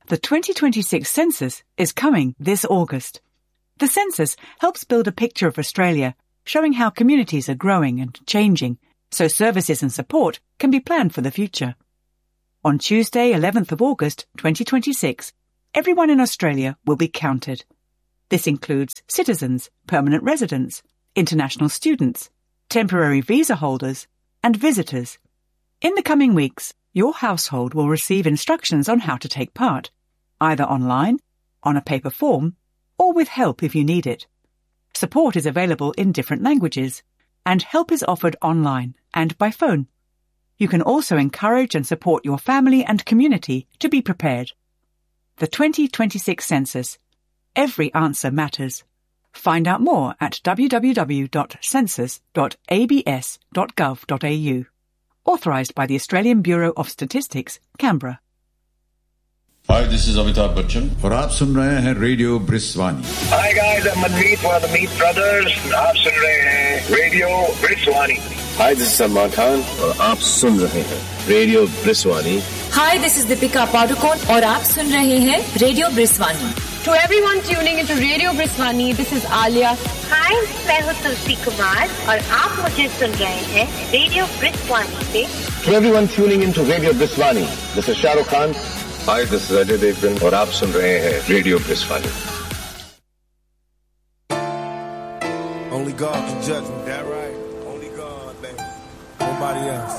The 2026 census is coming this August. The census helps build a picture of Australia, showing how communities are growing and changing, so services and support can be planned for the future. On Tuesday, 11th of August 2026, everyone in Australia will be counted. This includes citizens, permanent residents, international students, temporary visa holders, and visitors. In the coming weeks, your household will receive instructions on how to take part, either online, on a paper form, or with help if you need it. Support is available in different languages, and help is offered online and by phone. You can also encourage and support your family and community to be prepared. The 2026 Census. Every answer matters. Find out more at www.census.abs.gov.au. Authorised by the Australian Bureau of Statistics, Canberra. Hi, this is Amitabh Bachchan. और आप सुन रहे हैं radio ब्रिस्वानी. Hi guys, I'm Manmeet one of the Meet Brothers. आप सुन रहे हैं radio ब्रिस्वानी. Hi, this is Salman Khan और आप सुन रहे हैं radio ब्रिस्वानी. Hi, this is Deepika Padukone और आप सुन रहे हैं radio ब्रिस्वानी. To everyone tuning into Radio Briswani, this is Alia. Hi, मैं हूँ तुलसी कुमार और आप मुझे सुन रहे हैं रेडियो ब्रिस्वानी से. To everyone tuning into Radio Briswani, this is Shah Rukh Khan. Hi, this is Ajay Devgan और आप सुन रहे हैं radio ब्रिस्वानी. Only God can judge me. That right? Only God, baby. Nobody else.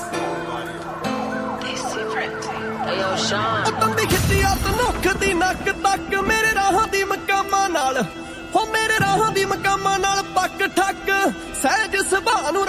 Hey, yo, Sean. ਬੰਦੀ ਖਿੱਚਿਆ ਤਨੁੱਖ ਦੀ ਨੱਕ ਤੱਕ ਮੇਰੇ ਰਾਹਾਂ ਦੀ ਮਕਾਮਾਂ ਨਾਲ ਹੋ ਮੇਰੇ ਰਾਹਾਂ ਦੀ ਮਕਾਮਾਂ ਨਾਲ ਪੱਕ ਠੱਕ ਸਹਿਜ ਸੁਭਾਅ ਨੂੰ